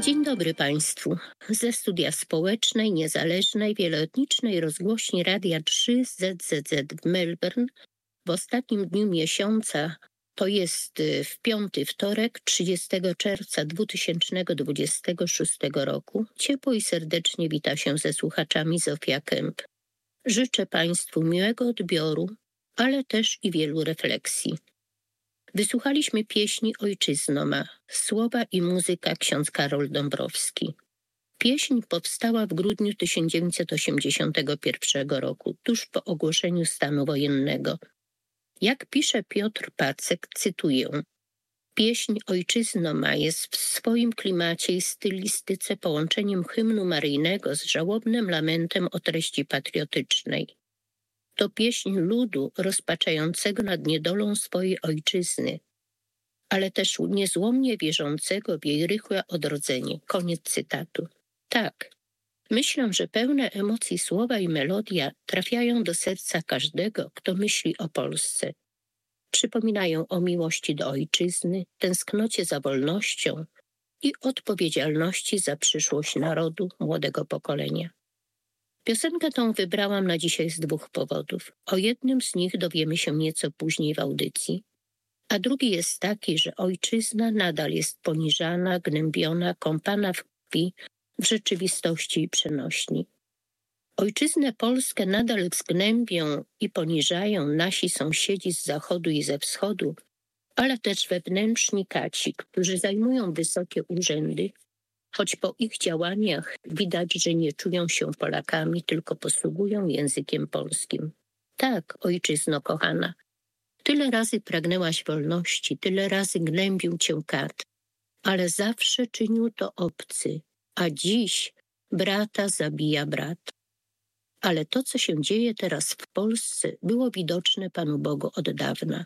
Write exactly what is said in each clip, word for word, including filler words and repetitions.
Dzień dobry Państwu. Ze studia społecznej, niezależnej, wieloetnicznej rozgłośni Radia trzy Z Z Z w Melbourne w ostatnim dniu miesiąca, to jest w piąty wtorek, trzydziestego czerwca dwa tysiące dwudziestego szóstego roku, ciepło i serdecznie wita się ze słuchaczami Zofia Kemp. Życzę Państwu miłego odbioru, ale też i wielu refleksji. Wysłuchaliśmy pieśni Ojczyzno ma, słowa i muzyka ksiądz Karol Dąbrowski. Pieśń powstała w grudniu tysiąc dziewięćset osiemdziesiątego pierwszego roku, tuż po ogłoszeniu stanu wojennego. Jak pisze Piotr Pacek, cytuję: Pieśń Ojczyzno ma jest w swoim klimacie i stylistyce połączeniem hymnu maryjnego z żałobnym lamentem o treści patriotycznej. To pieśń ludu rozpaczającego nad niedolą swojej ojczyzny, ale też niezłomnie wierzącego w jej rychłe odrodzenie. Koniec cytatu. Tak, myślę, że pełne emocji słowa i melodia trafiają do serca każdego, kto myśli o Polsce. Przypominają o miłości do ojczyzny, tęsknocie za wolnością i odpowiedzialności za przyszłość narodu, młodego pokolenia. Piosenkę tą wybrałam na dzisiaj z dwóch powodów. O jednym z nich dowiemy się nieco później w audycji, a drugi jest taki, że ojczyzna nadal jest poniżana, gnębiona, kąpana w krwi, w rzeczywistości i przenośni. Ojczyznę Polskę nadal zgnębią i poniżają nasi sąsiedzi z zachodu i ze wschodu, ale też wewnętrzni kaci, którzy zajmują wysokie urzędy, choć po ich działaniach widać, że nie czują się Polakami, tylko posługują językiem polskim. Tak, ojczyzno kochana, tyle razy pragnęłaś wolności, tyle razy gnębił cię kat, ale zawsze czynił to obcy, a dziś brata zabija brat. Ale to, co się dzieje teraz w Polsce, było widoczne Panu Bogu od dawna.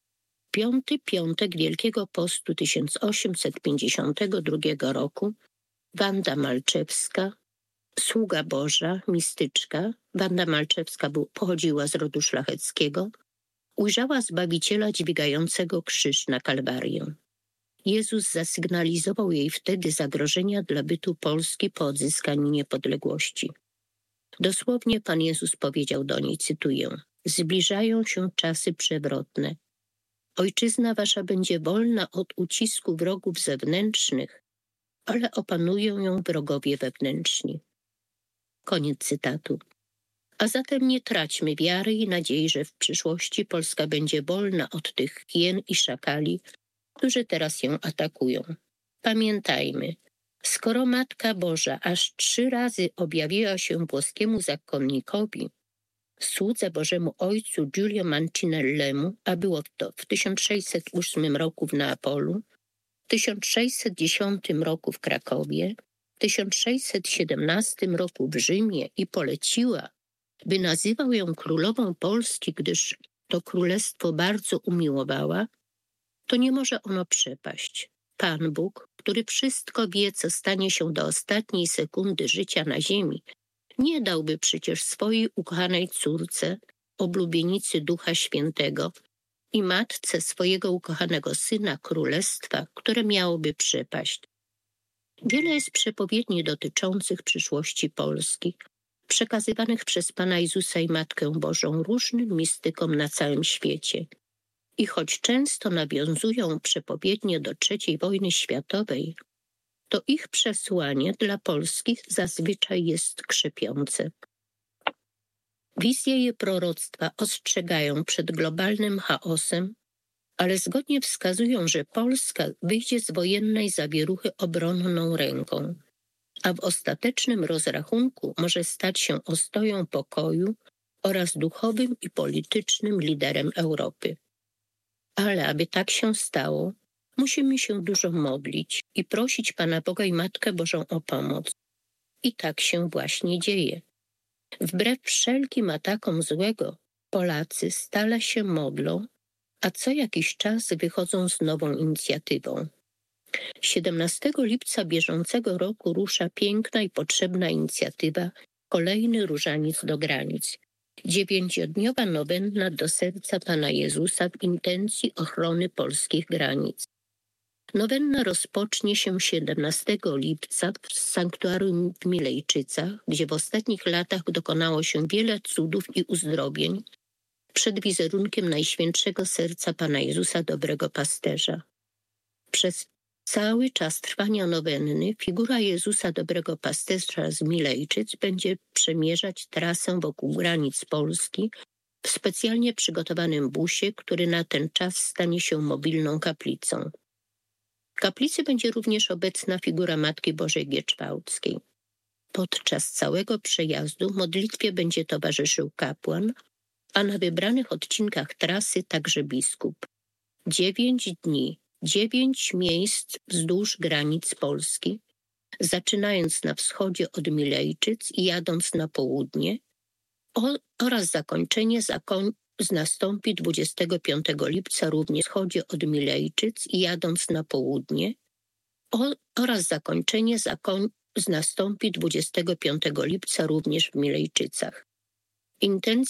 Piąty piątek Wielkiego Postu tysiąc osiemset pięćdziesiątego drugiego roku Wanda Malczewska, sługa Boża, mistyczka, Wanda Malczewska był, pochodziła z rodu szlacheckiego, ujrzała Zbawiciela dźwigającego krzyż na Kalwarię. Jezus zasygnalizował jej wtedy zagrożenia dla bytu Polski po odzyskaniu niepodległości. Dosłownie Pan Jezus powiedział do niej, cytuję: Zbliżają się czasy przewrotne. Ojczyzna wasza będzie wolna od ucisku wrogów zewnętrznych, ale opanują ją wrogowie wewnętrzni. Koniec cytatu. A zatem nie traćmy wiary i nadziei, że w przyszłości Polska będzie wolna od tych hien i szakali, którzy teraz ją atakują. Pamiętajmy, skoro Matka Boża aż trzy razy objawiła się włoskiemu zakonnikowi, słudze Bożemu Ojcu Giulio Mancinellemu, a było to w tysiąc sześćset ósmym roku w Neapolu, w tysiąc sześćset dziesiątym roku w Krakowie, w tysiąc sześćset siedemnastym roku w Rzymie i poleciła, by nazywał ją królową Polski, gdyż to królestwo bardzo umiłowała, to nie może ono przepaść. Pan Bóg, który wszystko wie, co stanie się do ostatniej sekundy życia na ziemi, nie dałby przecież swojej ukochanej córce, oblubienicy Ducha Świętego i matce swojego ukochanego Syna królestwa, które miałoby przepaść. Wiele jest przepowiedni dotyczących przyszłości Polski, przekazywanych przez Pana Jezusa i Matkę Bożą różnym mistykom na całym świecie. I choć często nawiązują przepowiednie do trzeciej wojny światowej, to ich przesłanie dla Polski zazwyczaj jest krzepiące. Wizje i proroctwa ostrzegają przed globalnym chaosem, ale zgodnie wskazują, że Polska wyjdzie z wojennej zawieruchy obronną ręką, a w ostatecznym rozrachunku może stać się ostoją pokoju oraz duchowym i politycznym liderem Europy. Ale aby tak się stało, musimy się dużo modlić i prosić Pana Boga i Matkę Bożą o pomoc. I tak się właśnie dzieje. Wbrew wszelkim atakom złego, Polacy stale się modlą, a co jakiś czas wychodzą z nową inicjatywą. siedemnastego lipca bieżącego roku rusza piękna i potrzebna inicjatywa Kolejny różaniec do granic. Dziewięciodniowa nowenna do serca Pana Jezusa w intencji ochrony polskich granic. Nowenna rozpocznie się siedemnastego lipca w sanktuarium w Milejczycach, gdzie w ostatnich latach dokonało się wiele cudów i uzdrowień przed wizerunkiem Najświętszego Serca Pana Jezusa Dobrego Pasterza. Przez cały czas trwania nowenny figura Jezusa Dobrego Pasterza z Milejczyc będzie przemierzać trasę wokół granic Polski w specjalnie przygotowanym busie, który na ten czas stanie się mobilną kaplicą. W kaplicy będzie również obecna figura Matki Bożej Gieczwałdzkiej. Podczas całego przejazdu modlitwie będzie towarzyszył kapłan, a na wybranych odcinkach trasy także biskup. Dziewięć dni, dziewięć miejsc wzdłuż granic Polski, zaczynając na wschodzie od Milejczyc i jadąc na południe, o, oraz zakończenie zakoń, nastąpi dwudziestego piątego lipca również na wschodzie od Milejczyc i jadąc na południe, o, oraz zakończenie zakoń, nastąpi dwudziestego piątego lipca również w Milejczycach. Intencją